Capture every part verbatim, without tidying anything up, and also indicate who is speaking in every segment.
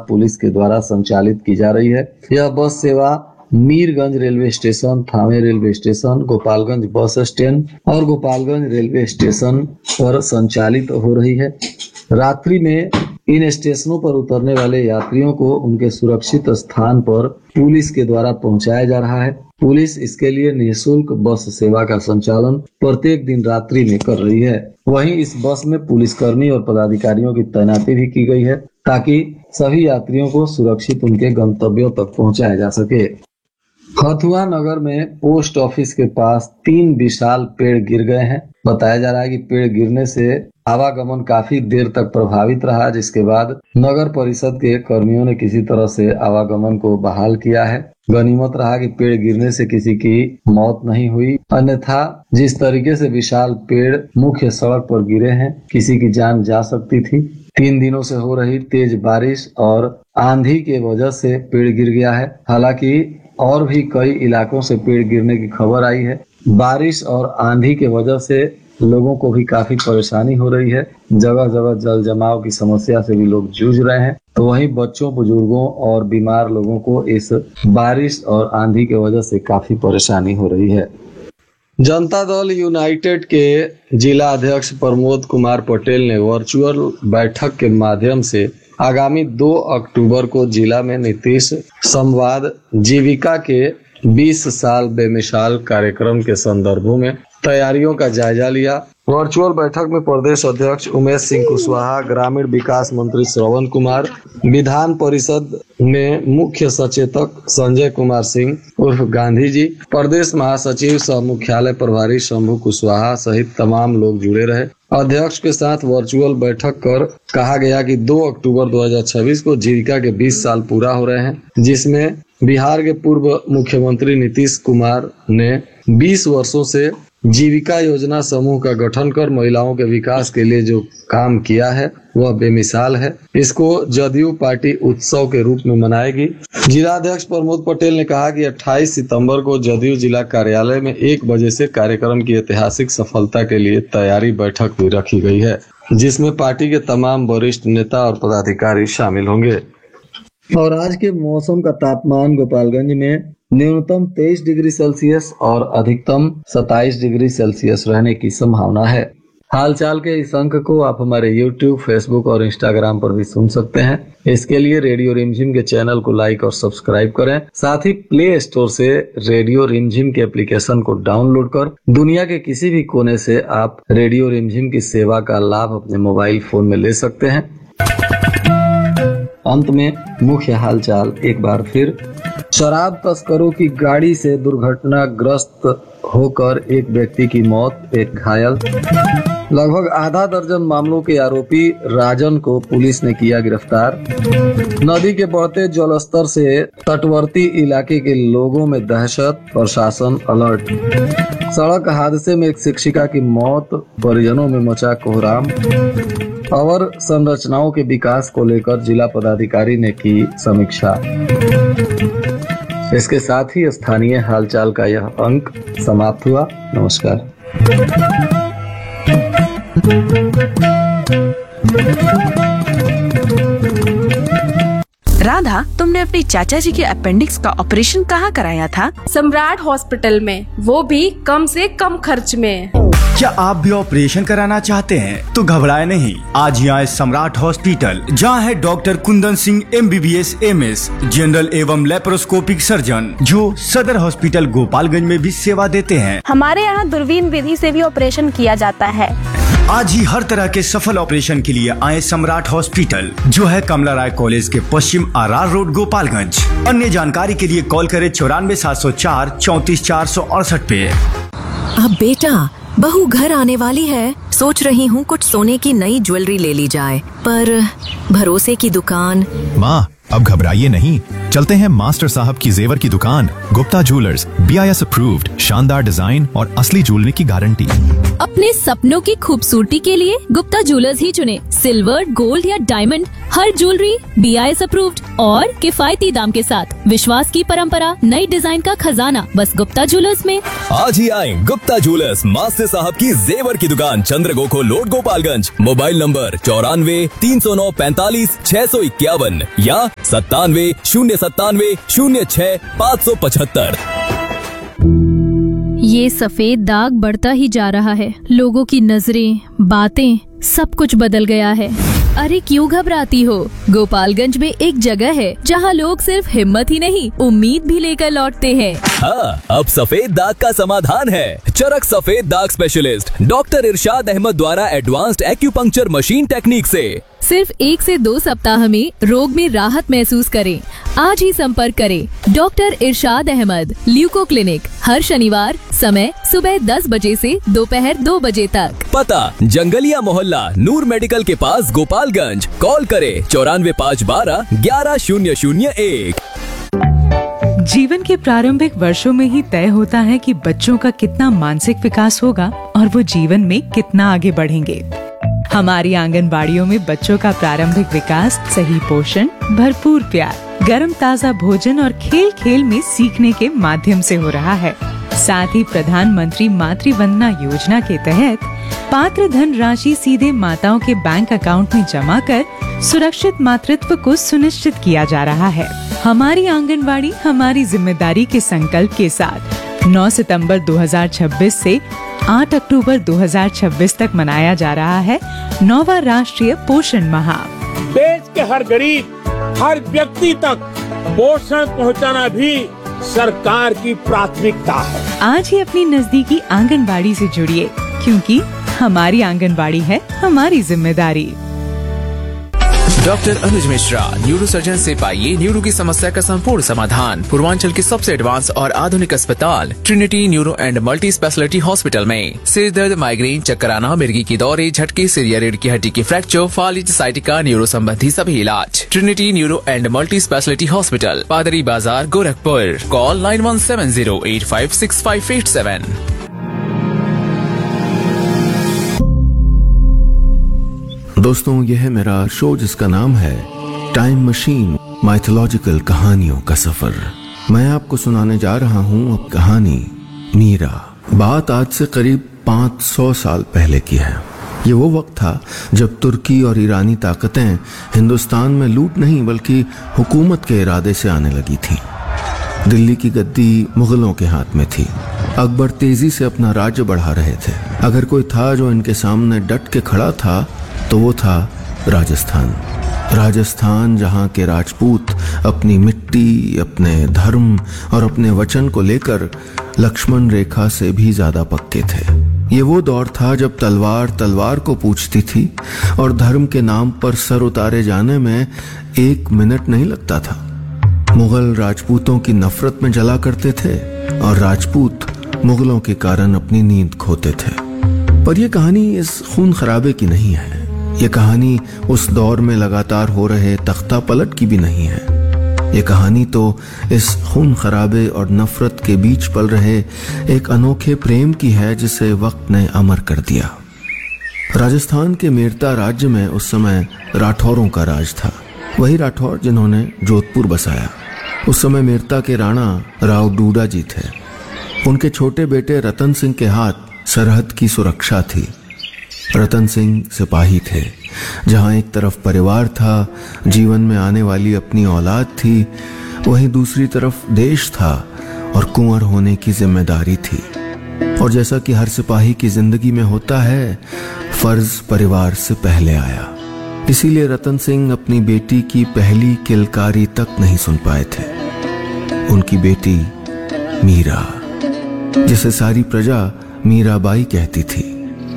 Speaker 1: Punjab police के द्वारा संचालित की जा रही है। यह बस सेवा Mirganj railway station, Thawe railway station, Gopalganj bus stand और गोपालगंज रेलवे स्टेशन पर संचालित हो रही है। रात्रि में इन स्टेशनों पर उतरने वाले यात्रियों को उनके सुरक्षित स्थान पर पुलिस के द्वारा पहुंचाया जा रहा है। पुलिस इसके लिए निःशुल्क बस सेवा का संचालन प्रत्येक दिन रात्रि में कर रही है। वहीं इस बस में पुलिसकर्मी और पदाधिकारियों की तैनाती भी की गई है ताकि सभी यात्रियों को सुरक्षित उनके गंतव्यों तक पहुंचाया जा सके। हथुआ नगर में पोस्ट ऑफिस के पास तीन विशाल पेड़ गिर गए हैं। बताया जा रहा है कि पेड़ गिरने से आवागमन काफी देर तक प्रभावित रहा, जिसके बाद नगर परिषद के कर्मियों ने किसी तरह से आवागमन को बहाल किया है। गनीमत रहा कि पेड़ गिरने से किसी की मौत नहीं हुई, अन्यथा जिस तरीके से विशाल पेड़ मुख्य सड़क पर गिरे हैं, किसी की जान जा सकती थी। तीन दिनों से हो रही तेज बारिश और आंधी के वजह से पेड़ गिर गया है। हालांकि और भी कई इलाकों से पेड़ गिरने की खबर आई है। बारिश और आंधी के वजह से लोगों को भी काफी परेशानी हो रही है। जगह जगह जल जमाव की समस्या से भी लोग जूझ रहे हैं, तो वहीं बच्चों, बुजुर्गों और बीमार लोगों को इस बारिश और आंधी की वजह से काफी परेशानी हो रही है। जनता दल यूनाइटेड के जिला अध्यक्ष प्रमोद कुमार पटेल ने वर्चुअल बैठक के माध्यम से आगामी दो अक्टूबर को जिला में नीतीश संवाद जीविका के बीस साल बेमिसाल कार्यक्रम के संदर्भों में तैयारियों का जायजा लिया। वर्चुअल बैठक में प्रदेश अध्यक्ष उमेश सिंह कुशवाहा, ग्रामीण विकास मंत्री श्रवण कुमार, विधान परिषद में मुख्य सचेतक संजय कुमार सिंह उर्फ गांधी जी, प्रदेश महासचिव सह मुख्यालय प्रभारी शंभू कुशवाहा सहित तमाम लोग जुड़े रहे। अध्यक्ष के साथ वर्चुअल बैठक कर कहा गया कि दो अक्टूबर दो हज़ार छब्बीस को जीविका के बीस साल पूरा हो रहे हैं, जिसमें बिहार के पूर्व मुख्यमंत्री नीतीश कुमार ने बीस वर्षों से जीविका योजना समूह का गठन कर महिलाओं के विकास के लिए जो काम किया है वह बेमिसाल है। इसको जदयू पार्टी उत्सव के रूप में मनाएगी। जिलाध्यक्ष प्रमोद पटेल ने कहा कि अट्ठाईस सितंबर को जदयू जिला कार्यालय में एक बजे से कार्यक्रम की ऐतिहासिक सफलता के लिए तैयारी बैठक भी रखी गई है, जिसमें पार्टी के तमाम वरिष्ठ नेता और पदाधिकारी शामिल होंगे। और आज के मौसम का तापमान गोपालगंज में न्यूनतम तेईस डिग्री सेल्सियस और अधिकतम सत्ताईस डिग्री सेल्सियस रहने की संभावना है। हालचाल के इस अंक को आप हमारे यूट्यूब, फेसबुक और इंस्टाग्राम पर भी सुन सकते हैं। इसके लिए रेडियो रिमझिम के चैनल को लाइक और सब्सक्राइब करें। साथ ही प्ले स्टोर से रेडियो रिमझिम के एप्लीकेशन को डाउनलोड कर दुनिया के किसी भी कोने से आप रेडियो रिमझिम की सेवा का लाभ अपने मोबाइल फोन में ले सकते हैं। अंत में मुख्य हालचाल एक बार फिर। शराब तस्करों की गाड़ी से दुर्घटनाग्रस्त होकर एक व्यक्ति की मौत, एक घायल। लगभग आधा दर्जन मामलों के आरोपी राजन को पुलिस ने किया गिरफ्तार। नदी के बढ़ते जलस्तर से तटवर्ती इलाके के लोगों में दहशत, प्रशासन अलर्ट। सड़क हादसे में एक शिक्षिका की मौत, परिजनों में मचा कोहराम। और संरचनाओं के विकास को लेकर जिला पदाधिकारी ने की समीक्षा। इसके साथ ही स्थानीय हालचाल का यह अंक समाप्त हुआ। नमस्कार।
Speaker 2: राधा, तुमने अपने चाचा जी के अपेंडिक्स का ऑपरेशन कहाँ कराया था?
Speaker 3: सम्राट हॉस्पिटल में, वो भी कम से कम खर्च में।
Speaker 4: क्या आप भी ऑपरेशन कराना चाहते हैं तो घबराए नहीं, आज ही आए सम्राट हॉस्पिटल, जहां है doctor Kundan Singh M B B S M S, general एवं लेप्रोस्कोपिक सर्जन, जो सदर हॉस्पिटल गोपालगंज में भी सेवा देते हैं।
Speaker 5: हमारे यहाँ दूरबीन विधि से भी ऑपरेशन किया जाता है।
Speaker 4: आज ही हर तरह के सफल ऑपरेशन के लिए आए सम्राट हॉस्पिटल, जो है कमला राय कॉलेज के पश्चिम आर रोड गोपालगंज। अन्य जानकारी के लिए कॉल करें चौरानवे सात सौ चार चौतीस चार सौ अड़सठ पे।
Speaker 6: अब बेटा, बहू घर आने वाली है, सोच रही हूँ कुछ सोने की नई ज्वेलरी ले ली जाए, पर भरोसे की दुकान।
Speaker 7: माँ, अब घबराइए नहीं, चलते हैं मास्टर साहब की जेवर की दुकान Gupta jewellers, B I S approved, शानदार डिजाइन और असली ज्वेलरी की गारंटी।
Speaker 8: अपने सपनों की खूबसूरती के लिए गुप्ता ज्वेलर्स ही चुने। सिल्वर, गोल्ड या diamond, her jewellery B I S approved और किफायती दाम के साथ। विश्वास की परंपरा, नई डिजाइन का खजाना, बस गुप्ता ज्वेलर्स में।
Speaker 9: आज ही आए गुप्ता ज्वेलर्स, मास्टर साहब की जेवर की दुकान, चंद्रगोखो रोड, गोपालगंज। मोबाइल नंबर चौरानवे तीन सौ नौ पैंतालीस छह सौ इक्यावन या सत्तानवे शून्य सत्तानवे शून्य छह पाँच सौ पचहत्तर।
Speaker 8: ये सफेद दाग बढ़ता ही जा रहा है। लोगों की नजरें, बातें, सब कुछ बदल गया है। अरे क्यों घबराती हो? गोपालगंज में एक जगह है जहाँ लोग सिर्फ हिम्मत ही नहीं, उम्मीद भी लेकर लौटते हैं।
Speaker 9: हाँ, अब सफेद दाग का समाधान है। चरक सफेद दाग स्पेशलिस्ट डॉक्टर इरशाद अहमद द्वारा एडवांस्ड एक्यूपंक्चर मशीन टेक्निक से
Speaker 8: सिर्फ एक से दो सप्ताह में रोग में राहत महसूस करें। आज ही संपर्क करें डॉक्टर इरशाद अहमद, ल्यूको क्लिनिक, हर शनिवार, समय सुबह दस बजे से दोपहर दो बजे तक।
Speaker 9: पता जंगलिया मोहल्ला, नूर मेडिकल के पास, गोपालगंज। कॉल करें चौरानवे पाँच बारह ग्यारह शून्य शून्य एक।
Speaker 10: जीवन के प्रारंभिक वर्षों में ही तय होता है कि बच्चों का कितना मानसिक विकास होगा और वो जीवन में कितना आगे बढ़ेंगे। हमारी आंगनबाड़ियों में बच्चों का प्रारंभिक विकास सही पोषण, भरपूर प्यार, गर्म ताजा भोजन और खेल खेल में सीखने के माध्यम से हो रहा है। साथ ही प्रधानमंत्री मातृ वंदना योजना के तहत पात्र धन राशि सीधे माताओं के बैंक अकाउंट में जमा कर सुरक्षित मातृत्व को सुनिश्चित किया जा रहा है। हमारी आंगनबाड़ी हमारी जिम्मेदारी के संकल्प के साथ नौ सितंबर दो हज़ार छब्बीस से आठ अक्टूबर दो हज़ार छब्बीस तक मनाया जा रहा है नौवां राष्ट्रीय पोषण माह।
Speaker 11: देश के हर गरीब, हर व्यक्ति तक पोषण पहुंचाना भी सरकार की प्राथमिकता है।
Speaker 10: आज ही अपनी नजदीकी आंगनबाड़ी से जुड़िए, क्योंकि हमारी आंगनबाड़ी है हमारी जिम्मेदारी।
Speaker 12: डॉक्टर अनुज मिश्रा, न्यूरो सर्जन से पाइए न्यूरो की समस्या का संपूर्ण समाधान। पूर्वांचल के सबसे एडवांस और आधुनिक अस्पताल Trinity neuro and multi speciality hospital में सिर दर्द, माइग्रेन, चक्कर आना, मिर्गी की दौरे, झटके, सिर या रीढ़ की हड्डी की फ्रैक्चर, फालिज, साइटिका, न्यूरो संबंधी सभी इलाज। Trinity neuro and multi speciality hospital, पादरी बाजार, Gorakhpur. Call nine one seven zero eight five six five eight seven.
Speaker 13: दोस्तों, यह है मेरा शो जिसका नाम है टाइम मशीन, माइथोलॉजिकल कहानियों का सफर। मैं आपको सुनाने जा रहा हूँ अब कहानी मीरा। बात आज से करीब पाँच सौ साल पहले की है। ये वो वक्त था जब तुर्की और ईरानी ताकतें हिंदुस्तान में लूट नहीं बल्कि हुकूमत के इरादे से आने लगी थी। दिल्ली की गद्दी मुगलों के हाथ में थी। अकबर तेजी से अपना राज्य बढ़ा रहे थे। अगर कोई था जो इनके सामने डट के खड़ा था तो वो था राजस्थान। राजस्थान जहाँ के राजपूत अपनी मिट्टी, अपने धर्म और अपने वचन को लेकर लक्ष्मण रेखा से भी ज्यादा पक्के थे। ये वो दौर था जब तलवार तलवार को पूछती थी और धर्म के नाम पर सर उतारे जाने में एक मिनट नहीं लगता था। मुगल राजपूतों की नफरत में जला करते थे और राजपूत मुगलों के कारण अपनी नींद खोते थे। पर यह कहानी इस खून खराबे की नहीं है। ये कहानी उस दौर में लगातार हो रहे तख्ता पलट की भी नहीं है। ये कहानी तो इस खून खराबे और नफरत के बीच पल रहे एक अनोखे प्रेम की है जिसे वक्त ने अमर कर दिया। राजस्थान के मेरता राज्य में उस समय राठौरों का राज था। वही राठौर जिन्होंने जोधपुर बसाया। उस समय मेरता के राणा राव डूडा जी थे। उनके छोटे बेटे रतन सिंह के हाथ सरहद की सुरक्षा थी। रतन सिंह सिपाही थे। जहां एक तरफ परिवार था, जीवन में आने वाली अपनी औलाद थी, वहीं दूसरी तरफ देश था और कुंवर होने की जिम्मेदारी थी। और जैसा कि हर सिपाही की जिंदगी में होता है, फर्ज परिवार से पहले आया। इसीलिए रतन सिंह अपनी बेटी की पहली किलकारी तक नहीं सुन पाए थे। उनकी बेटी मीरा, जिसे सारी प्रजा मीराबाई कहती थी।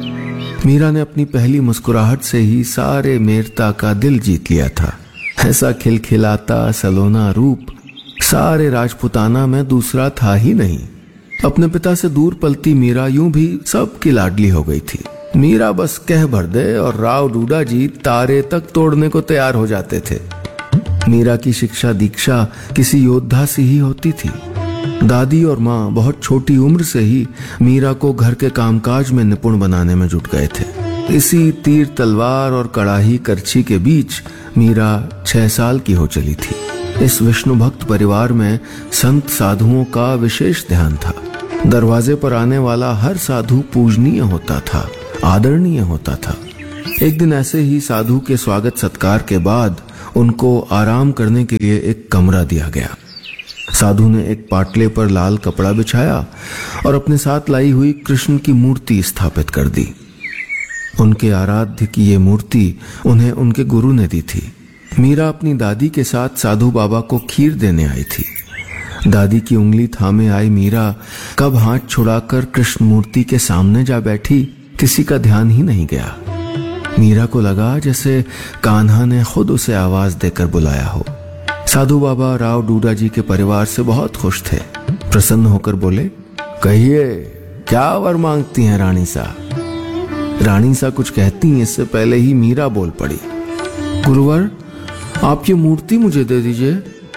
Speaker 13: मीरा ने अपनी पहली मुस्कुराहट से ही सारे मेरता का दिल जीत लिया था। ऐसा खिलखिलाता सलोना रूप सारे राजपुताना में दूसरा था ही नहीं। अपने पिता से दूर पलती मीरा यूं भी सबकी लाडली हो गई थी। मीरा बस कह भर दे और राव डूडा जी तारे तक तोड़ने को तैयार हो जाते थे। मीरा की शिक्षा दीक्षा किसी योद्धा से ही होती थी। दादी और माँ बहुत छोटी उम्र से ही मीरा को घर के कामकाज में निपुण बनाने में जुट गए थे। इसी तीर तलवार और कड़ाही करछी के बीच मीरा छह साल की हो चली थी। इस विष्णु भक्त परिवार में संत साधुओं का विशेष ध्यान था। दरवाजे पर आने वाला हर साधु पूजनीय होता था, आदरणीय होता था। एक दिन ऐसे ही साधु के स्वागत सत्कार के बाद उनको आराम करने के लिए एक कमरा दिया गया। साधु ने एक पाटले पर लाल कपड़ा बिछाया और अपने साथ लाई हुई कृष्ण की मूर्ति स्थापित कर दी। उनके आराध्य की ये मूर्ति उन्हें उनके गुरु ने दी थी। मीरा अपनी दादी के साथ साधु बाबा को खीर देने आई थी। दादी की उंगली थामे आई मीरा कब हाथ छुड़ाकर कृष्ण मूर्ति के सामने जा बैठी, किसी का ध्यान ही नहीं गया। मीरा को लगा जैसे कान्हा ने खुद उसे आवाज देकर बुलाया हो। साधु बाबा राव डूडा जी के परिवार से बहुत खुश थे। प्रसन्न होकर बोले, कहिए क्या वर मांगती हैं रानी सा। रानी सा कुछ कहती हैं इससे पहले ही मीरा बोल पड़ी, गुरुवर आप ये मूर्ति मुझे दे दीजिए।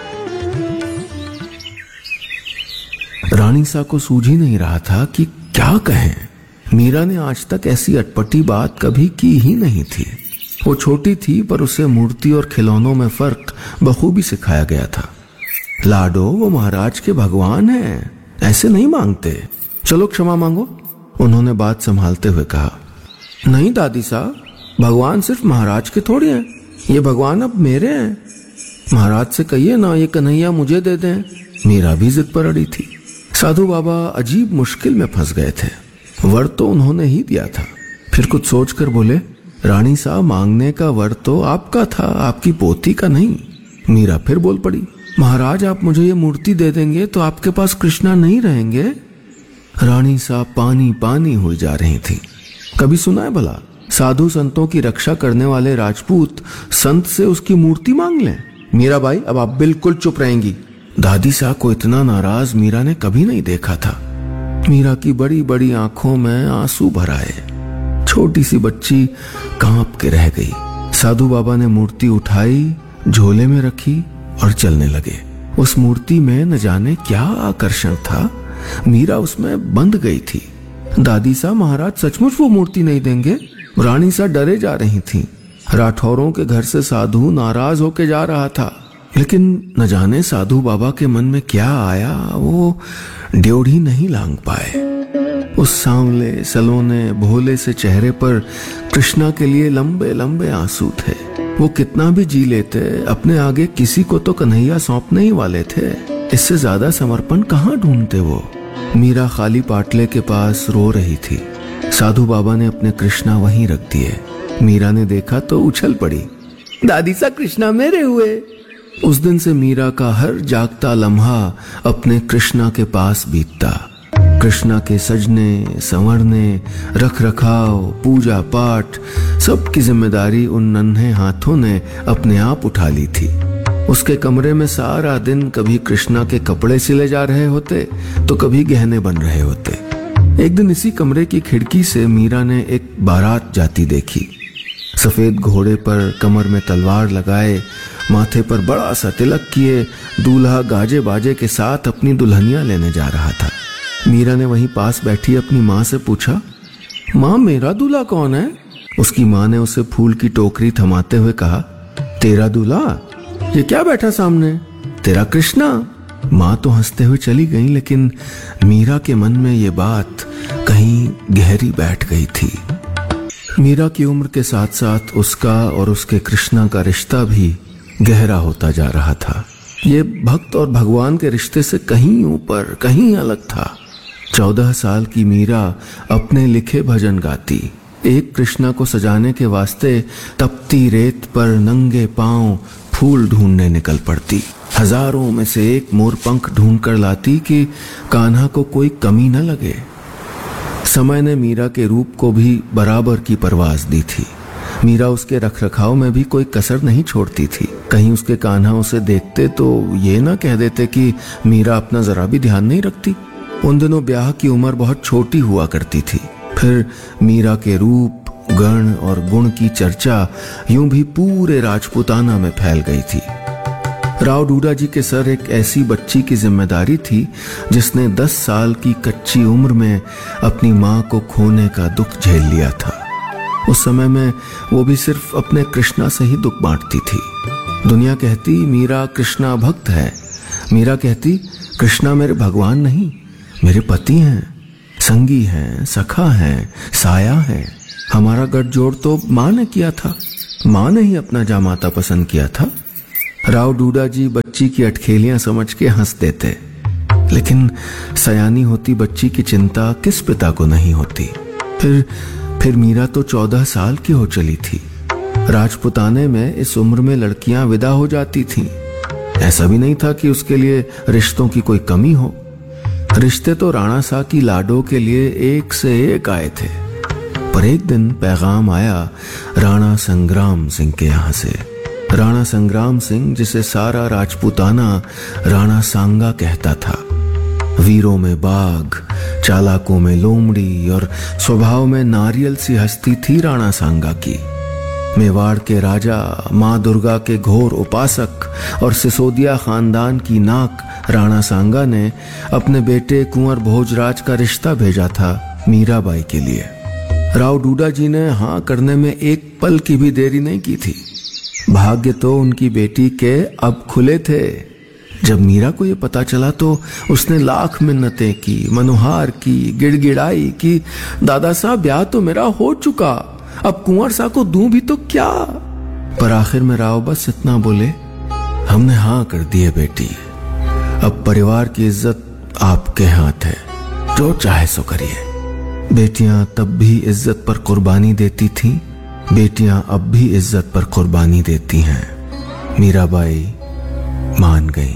Speaker 13: रानी सा को सूझ ही नहीं रहा था कि क्या कहें। मीरा ने आज तक ऐसी अटपटी बात कभी की ही नहीं थी। वो छोटी थी पर उसे मूर्ति और खिलौनों में फर्क बखूबी सिखाया गया था। लाडो वो महाराज के भगवान हैं, ऐसे नहीं मांगते, चलो क्षमा मांगो। उन्होंने बात संभालते हुए कहा, नहीं दादी साहब, भगवान सिर्फ महाराज के थोड़ी हैं, ये भगवान अब मेरे हैं। महाराज से कहिए ना ये कन्हैया मुझे दे दें। मीरा भी जिद पर अड़ी थी। साधु बाबा अजीब मुश्किल में फंस गए थे। वर तो उन्होंने ही दिया था। फिर कुछ सोचकर बोले, रानी साहब मांगने का वर तो आपका था, आपकी पोती का नहीं। मीरा फिर बोल पड़ी, महाराज आप मुझे ये मूर्ति दे देंगे तो आपके पास कृष्णा नहीं रहेंगे। रानी साहब पानी पानी हुई जा रही थी। कभी सुना है भला साधु संतों की रक्षा करने वाले राजपूत संत से उसकी मूर्ति मांग लें? मीरा भाई अब आप बिल्कुल चुप रहेंगी। दादी साहब को इतना नाराज मीरा ने कभी नहीं देखा था। मीरा की बड़ी बड़ी आंखों में आंसू भर आए। छोटी सी बच्ची कांप के रह गई। साधु बाबा ने मूर्ति उठाई, झोले में रखी और चलने लगे। उस मूर्ति में न जाने क्या आकर्षण था, मीरा उसमें बंध गई थी। दादी साहब महाराज सचमुच वो मूर्ति नहीं देंगे? रानी सा डरे जा रही थी। राठौरों के घर से साधु नाराज होके जा रहा था, लेकिन न जाने साधु बाबा के मन में क्या आया, वो ड्योढ़ी नहीं लांग पाए। उस सांवले सलोने भोले से चेहरे पर कृष्णा के लिए लंबे लंबे आंसू थे। वो कितना भी जी लेते, अपने आगे किसी को तो कन्हैया सौंपने ही वाले थे। इससे ज्यादा समर्पण कहाँ ढूंढते वो। मीरा खाली पाटले के पास रो रही थी। साधु बाबा ने अपने कृष्णा वहीं रख दिए। मीरा ने देखा तो उछल पड़ी, दादी सा कृष्णा मेरे हुए। उस दिन से मीरा का हर जागता लम्हा अपने कृष्णा के पास बीतता। कृष्णा के सजने संवरने, रख रखाव, पूजा पाठ सब की जिम्मेदारी उन नन्हे हाथों ने अपने आप उठा ली थी। उसके कमरे में सारा दिन कभी कृष्णा के कपड़े सिले जा रहे होते तो कभी गहने बन रहे होते। एक दिन इसी कमरे की खिड़की से मीरा ने एक बारात जाती देखी। सफेद घोड़े पर कमर में तलवार लगाए, माथे पर बड़ा सा तिलक किए, दूल्हा गाजे बाजे के साथ अपनी दुल्हनिया लेने जा रहा था। मीरा ने वहीं पास बैठी अपनी माँ से पूछा, माँ मेरा दूल्हा कौन है? उसकी माँ ने उसे फूल की टोकरी थमाते हुए कहा, तेरा दूल्हा? ये क्या बैठा सामने? तेरा कृष्णा। माँ तो हंसते हुए चली गई, लेकिन मीरा के मन में ये बात कहीं गहरी बैठ गई थी। मीरा की उम्र के साथ साथ उसका और उसके कृष्णा का रिश्ता भी गहरा होता जा रहा था। ये भक्त और भगवान के रिश्ते से कहीं ऊपर, कहीं अलग था। चौदह साल की मीरा अपने लिखे भजन गाती। एक कृष्णा को सजाने के वास्ते तपती रेत पर नंगे पांव फूल ढूंढने निकल पड़ती। हजारों में से एक मोरपंख ढूंढ कर लाती कि कान्हा को कोई कमी न लगे। समय ने मीरा के रूप को भी बराबर की परवाज दी थी। मीरा उसके रखरखाव में भी कोई कसर नहीं छोड़ती थी। कहीं उसके कान्हा उसे देखते तो ये ना कह देते कि मीरा अपना जरा भी ध्यान नहीं रखती। उन दिनों ब्याह की उम्र बहुत छोटी हुआ करती थी। फिर मीरा के रूप, गण और गुण की चर्चा यूं भी पूरे राजपूताना में फैल गई थी। राव डूडा जी के सर एक ऐसी बच्ची की जिम्मेदारी थी जिसने दस साल की कच्ची उम्र में अपनी माँ को खोने का दुख झेल लिया था। उस समय में वो भी सिर्फ अपने कृष्णा से ही दुख बांटती थी। दुनिया कहती मीरा कृष्णा भक्त है, मीरा कहती कृष्णा मेरे भगवान नहीं, मेरे पति हैं, संगी हैं, सखा हैं, साया है। हमारा गठजोड़ तो माँ ने किया था, माँ ने ही अपना जामाता पसंद किया था। राव डूडा जी बच्ची की अटखेलियां समझ के हंस देते, लेकिन सयानी होती बच्ची की चिंता किस पिता को नहीं होती। फिर फिर मीरा तो चौदह साल की हो चली थी। राजपुताने में इस उम्र में लड़कियां विदा हो जाती थीं। ऐसा भी नहीं था कि उसके लिए रिश्तों की कोई कमी हो। रिश्ते तो राणा सा की लाडो के लिए एक से एक आए थे। पर एक दिन पैगाम आया राणा संग्राम सिंह के यहाँ से। राणा संग्राम सिंह, जिसे सारा राजपूताना राणा सांगा कहता था। वीरों में बाघ, चालाकों में लोमड़ी और स्वभाव में नारियल सी हस्ती थी राणा सांगा की। मेवाड़ के राजा, माँ दुर्गा के घोर उपासक और सिसोदिया खानदान की नाक राणा सांगा ने अपने बेटे कुंवर भोजराज का रिश्ता भेजा था मीराबाई के लिए। राव डूडा जी ने हाँ करने में एक पल की भी देरी नहीं की थी। भाग्य तो उनकी बेटी के अब खुले थे। जब मीरा को ये पता चला तो उसने लाख मिन्नतें की, मनोहार की, गिड़गिड़ाई कि दादा साहब ब्याह तो मेरा हो चुका, अब कुंवर सा को दूं भी तो क्या। पर आखिर में राव बस इतना बोले, हमने हाँ कर दी है बेटी, अब परिवार की इज्जत आपके हाथ है, जो चाहे सो करिए। बेटियां तब भी इज्जत पर कुर्बानी देती थीं, बेटियां अब भी इज्जत पर कुर्बानी देती हैं। मीराबाई मान गई।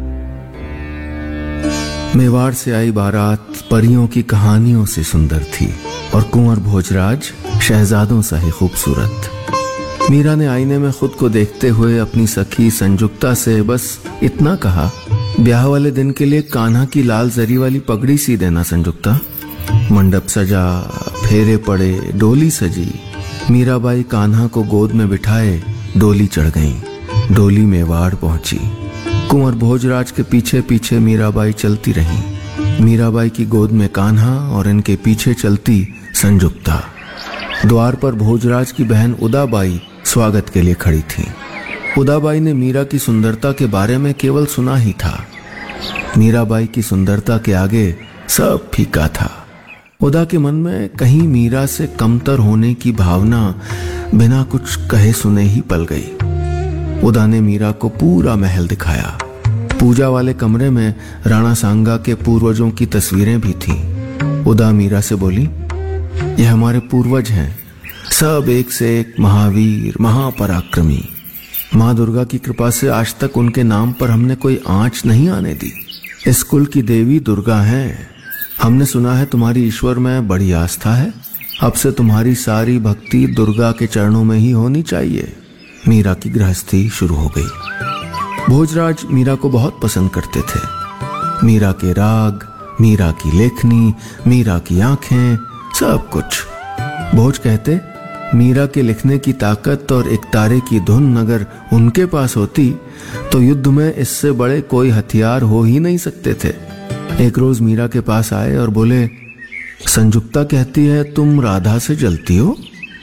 Speaker 13: मेवाड़ से आई बारात परियों की कहानियों से सुंदर थी और कुंवर भोजराज शहजादों सा ही खूबसूरत। मीरा ने आईने में खुद को देखते हुए अपनी सखी संजुक्ता से बस इतना कहा, ब्याह वाले दिन के लिए कान्हा की लाल जरी वाली पगड़ी सी देना संजुक्ता। मंडप सजा, फेरे पड़े, डोली सजी। मीराबाई कान्हा को गोद में बिठाए डोली चढ़ गईं। डोली मेवाड़ पहुंची। कुंवर भोजराज के पीछे पीछे मीराबाई चलती रहीं। मीराबाई की गोद में कान्हा और इनके पीछे चलती संजुक्ता। द्वार पर भोजराज की बहन उदाबाई स्वागत के लिए खड़ी थी। उदाबाई ने मीरा की सुंदरता के बारे में केवल सुना ही था। मीराबाई की सुंदरता के आगे सब फीका था। उदा के मन में कहीं मीरा से कमतर होने की भावना बिना कुछ कहे सुने ही पल गई। उदा ने मीरा को पूरा महल दिखाया। पूजा वाले कमरे में राणा सांगा के पूर्वजों की तस्वीरें भी थीं। उदा मीरा से बोली, ये हमारे पूर्वज हैं, सब एक से एक महावीर, महापराक्रमी। माँ दुर्गा की कृपा से आज तक उनके नाम पर हमने कोई आंच नहीं आने दी। इस कुल की देवी दुर्गा हैं। हमने सुना है तुम्हारी ईश्वर में बड़ी आस्था है। अब से तुम्हारी सारी भक्ति दुर्गा के चरणों में ही होनी चाहिए। मीरा की गृहस्थी शुरू हो गई। भोजराज मीरा को बहुत पसंद करते थे। मीरा के राग, मीरा की लेखनी, मीरा की आंखें, सब कुछ। भोज कहते, मीरा के लिखने की ताकत और एक तारे की धुन अगर उनके पास होती तो युद्ध में इससे बड़े कोई हथियार हो ही नहीं सकते थे। एक रोज मीरा के पास आए और बोले, संजुक्ता कहती है तुम राधा से जलती हो।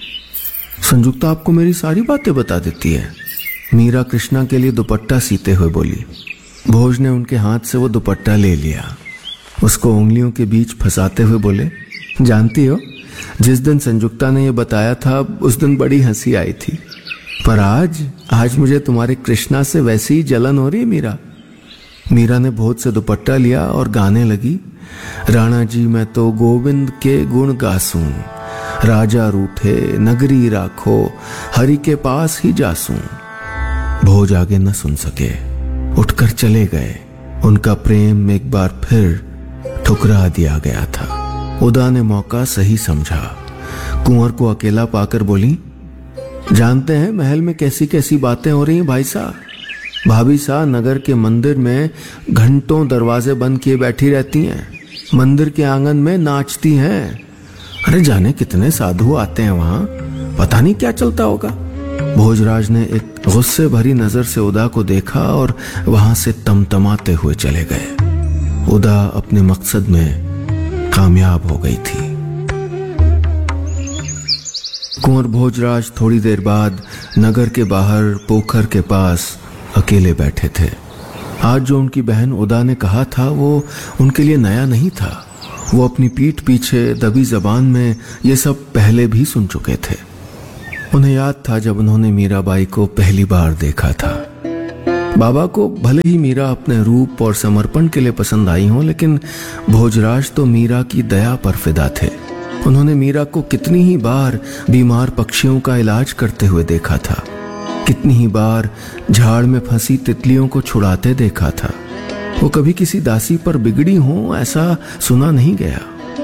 Speaker 13: संजुक्ता आपको मेरी सारी बातें बता देती है। मीरा कृष्णा के लिए दुपट्टा सीते हुए बोली। भोज ने उनके हाथ से वो दुपट्टा ले लिया। उसको उंगलियों के बीच फंसाते हुए बोले, जानती हो जिस दिन संजुक्ता ने ये बताया था उस दिन बड़ी हंसी आई थी, पर आज आज मुझे तुम्हारे कृष्णा से वैसी ही जलन हो रही मीरा। मीरा ने भोज से दुपट्टा लिया और गाने लगी, राणा जी मैं तो गोविंद के गुण गासूं, राजा रूठे नगरी राखो, हरि के पास ही जासूं। भोज आगे न सुन सके, उठकर चले गए। उनका प्रेम एक बार फिर ठुकरा दिया गया था। उदा ने मौका सही समझा। कुंवर को अकेला पाकर बोली, जानते हैं महल में कैसी कैसी बातें हो रही हैं भाई साहब। भाभी सा नगर के मंदिर में घंटों दरवाजे बंद किए बैठी रहती हैं, मंदिर के आंगन में नाचती हैं। अरे जाने कितने साधु आते हैं वहां, पता नहीं क्या चलता होगा। भोजराज ने एक गुस्से भरी नजर से उदा को देखा और वहां से तमतमाते हुए चले गए। उदा अपने मकसद में कामयाब हो गई थी। कुंवर भोजराज थोड़ी देर बाद नगर के बाहर पोखर के पास अकेले बैठे थे। आज जो उनकी बहन उदा ने कहा था वो उनके लिए नया नहीं था। वो अपनी पीठ पीछे दबी जबान में ये सब पहले भी सुन चुके थे। उन्हें याद था जब उन्होंने मीराबाई को पहली बार देखा था। बाबा को भले ही मीरा अपने रूप और समर्पण के लिए पसंद आई हो, लेकिन भोजराज तो मीरा की दया पर फिदा थे। उन्होंने मीरा को कितनी ही बार बीमार पक्षियों का इलाज करते हुए देखा था, कितनी ही बार झाड़ में फंसी तितलियों को छुड़ाते देखा था। वो कभी किसी दासी पर बिगड़ी हो ऐसा सुना नहीं गया।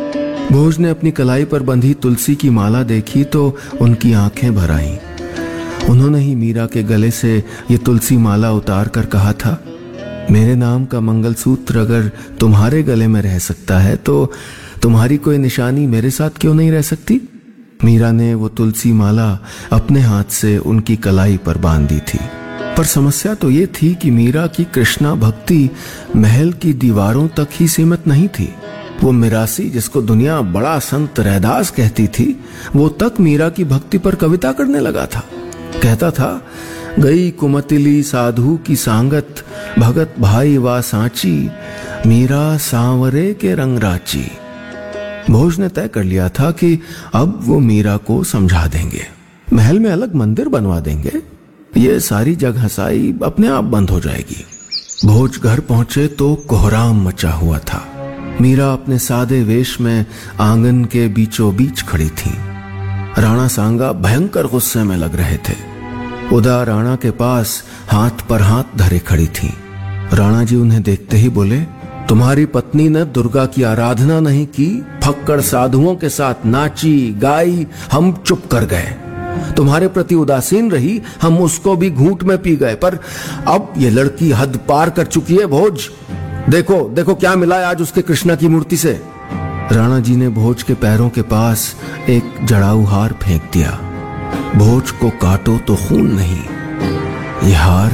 Speaker 13: भोज ने अपनी कलाई पर बंधी तुलसी की माला देखी तो उनकी आंखें भर आईं। उन्होंने ही मीरा के गले से ये तुलसी माला उतार कर कहा था, मेरे नाम का मंगलसूत्र अगर तुम्हारे गले में रह सकता है तो तुम्हारी कोई निशानी मेरे साथ क्यों नहीं रह सकती। मीरा ने वो तुलसी माला अपने हाथ से उनकी कलाई पर बांध दी थी। पर समस्या तो ये थी कि मीरा की कृष्णा भक्ति महल की दीवारों तक ही सीमित नहीं थी। वो मिरासी, जिसको दुनिया बड़ा संत रैदास कहती थी, वो तक मीरा की भक्ति पर कविता करने लगा था। कहता था, गई कुमतिली साधु की सांगत, भगत भाई वा सांची, मीरा सांवरे के रंग राची। भोज ने तय कर लिया था कि अब वो मीरा को समझा देंगे, महल में अलग मंदिर बनवा देंगे, ये सारी जगहसाई अपने आप बंद हो जाएगी। भोज घर पहुंचे तो कोहराम मचा हुआ था। मीरा अपने सादे वेश में आंगन के बीचों बीच खड़ी थी। राणा सांगा भयंकर गुस्से में लग रहे थे। उदा राणा के पास हाथ पर हाथ धरे खड़ी थी। राणा जी उन्हें देखते ही बोले, तुम्हारी पत्नी ने दुर्गा की आराधना नहीं की, फक्कड़ साधुओं के साथ नाची गाई, हम चुप कर गए। तुम्हारे प्रति उदासीन रही, हम उसको भी घूंट में पी गए। पर अब ये लड़की हद पार कर चुकी है। भोज देखो देखो क्या मिला है आज उसके कृष्णा की मूर्ति से। राणा जी ने भोज के पैरों के पास एक जड़ाऊ हार फेंक दिया। भोज को काटो तो खून नहीं। यह हार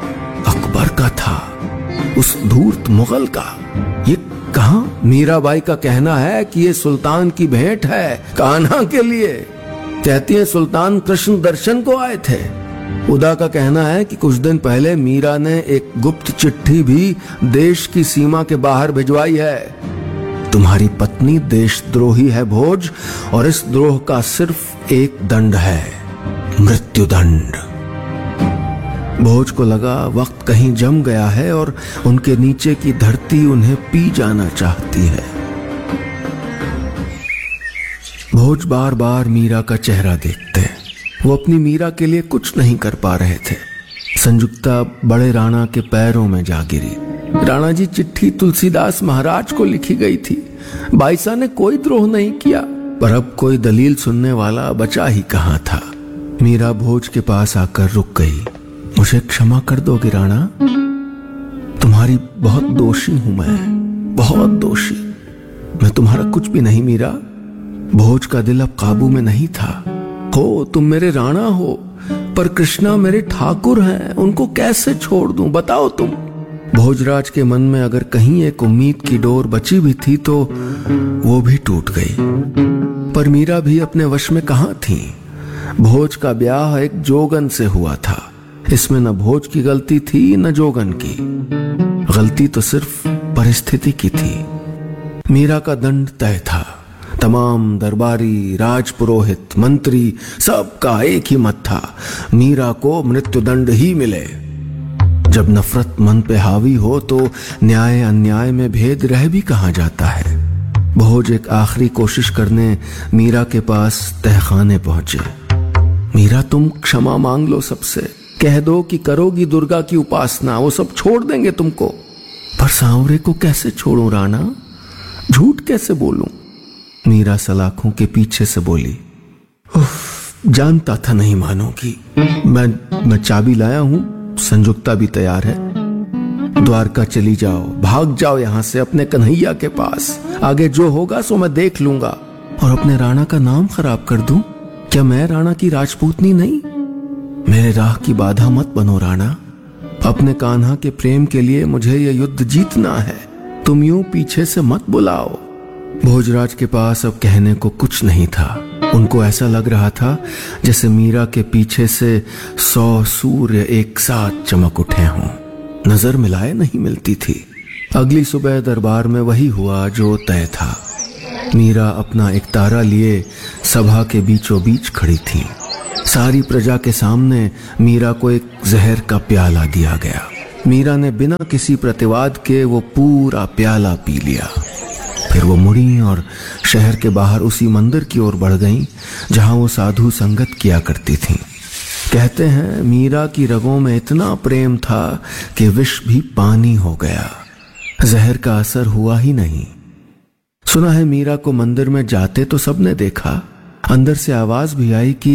Speaker 13: अकबर का था, उस धूर्त मुगल का। ये कहां? मीराबाई का कहना है कि ये सुल्तान की भेंट है कान्हा के लिए। कहती है सुल्तान कृष्ण दर्शन को आए थे। उदा का कहना है कि कुछ दिन पहले मीरा ने एक गुप्त चिट्ठी भी देश की सीमा के बाहर भिजवाई है। तुम्हारी पत्नी देशद्रोही है भोज, और इस द्रोह का सिर्फ एक दंड है, मृत्युदंड। भोज को लगा वक्त कहीं जम गया है और उनके नीचे की धरती उन्हें पी जाना चाहती है। भोज बार बार मीरा का चेहरा देखते। वो अपनी मीरा के लिए कुछ नहीं कर पा रहे थे। संयुक्ता बड़े राणा के पैरों में जा गिरी। राणा जी, चिट्ठी तुलसीदास महाराज को लिखी गई थी। बाईसा ने कोई द्रोह नहीं किया, पर अब कोई दलील सुनने वाला बचा ही कहां था। मीरा भोज के पास आकर रुक गई। मुझे क्षमा कर दोगे राणा? तुम्हारी बहुत दोषी हूं मैं, बहुत दोषी। मैं तुम्हारा कुछ भी नहीं मीरा। भोज का दिल अब काबू में नहीं था। हो तुम मेरे राणा हो, पर कृष्णा मेरे ठाकुर हैं, उनको कैसे छोड़ दूं बताओ तुम। भोजराज के मन में अगर कहीं एक उम्मीद की डोर बची भी थी तो वो भी टूट गई। पर मीरा भी अपने वश में कहां थी। भोज का ब्याह एक जोगन से हुआ था। इसमें न भोज की गलती थी न जोगन की। गलती तो सिर्फ परिस्थिति की थी। मीरा का दंड तय था। तमाम दरबारी, राजपुरोहित, मंत्री सबका एक ही मत था, मीरा को मृत्युदंड ही मिले। जब नफरत मन पे हावी हो तो न्याय अन्याय में भेद रह भी कहां जाता है। भोज एक आखिरी कोशिश करने मीरा के पास तहखाने पहुंचे। मीरा, तुम क्षमा मांग लो सबसे, कह दो कि करोगी दुर्गा की उपासना, वो सब छोड़ देंगे तुमको। पर सांवरे को कैसे छोड़ूं राणा, झूठ कैसे बोलूं? मीरा सलाखों के पीछे से बोली। उफ, जानता था नहीं मानोगी। मैं मैं चाबी लाया हूं, संयुक्ता भी तैयार है। द्वारका चली जाओ, भाग जाओ यहां से अपने कन्हैया के पास। आगे जो होगा सो मैं देख लूंगा। और अपने राणा का नाम खराब कर दूं? क्या मैं राणा की राजपूतनी नहीं? मेरे राह की बाधा मत बनो राणा। अपने कान्हा के प्रेम के लिए मुझे यह युद्ध जीतना है। तुम यूं पीछे से मत बुलाओ। भोजराज के पास अब कहने को कुछ नहीं था। उनको ऐसा लग रहा था जैसे मीरा के पीछे से सौ सूर्य एक साथ चमक उठे हों। नजर मिलाए नहीं मिलती थी। अगली सुबह दरबार में वही हुआ जो तय था। मीरा अपना एक तारा लिए सभा के बीचों बीच खड़ी थी। सारी प्रजा के सामने मीरा को एक जहर का प्याला दिया गया। मीरा ने बिना किसी प्रतिवाद के वो पूरा प्याला पी लिया। फिर वो मुड़ी और शहर के बाहर उसी मंदिर की ओर बढ़ गईं जहां वो साधु संगत किया करती थीं। कहते हैं मीरा की रगों में इतना प्रेम था कि विष भी पानी हो गया। जहर का असर हुआ ही नहीं। सुना है मीरा को मंदिर में जाते तो सबने देखा। अंदर से आवाज भी आई कि